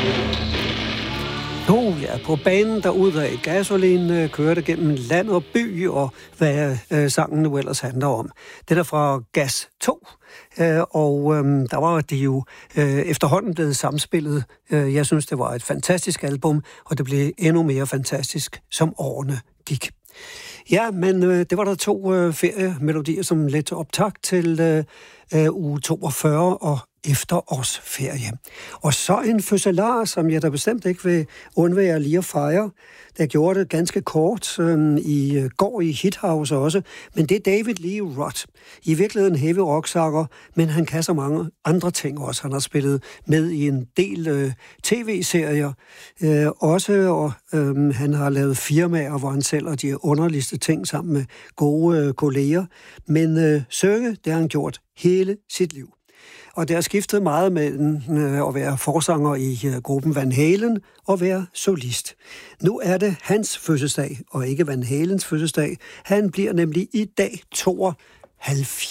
På banen derudad, Gasolin kørte gennem land og by, og hvad sangen nu ellers handler om. Den er fra Gas 2, og der var det jo efterhånden blevet samspillet. Jeg synes, det var et fantastisk album, og det blev endnu mere fantastisk, som årene gik. Ja, men det var der 2 feriemelodier, som led til optakt til uge 42 og efterårsferie. Og så en fødselar, som jeg da bestemt ikke vil undvære lige at fejre. Der gjorde det ganske kort i går i Hithouse også, men det er David Lee Roth. I virkeligheden heavy rocksanger, men han kan så mange andre ting også. Han har spillet med i en del tv-serier også, og han har lavet firmaer, hvor han sælger de underligste ting sammen med gode kolleger. Men synge, det har han gjort hele sit liv. Og det har skiftet meget mellem at være forsanger i gruppen Van Halen og være solist. Nu er det hans fødselsdag, og ikke Van Halens fødselsdag. Han bliver nemlig i dag 72.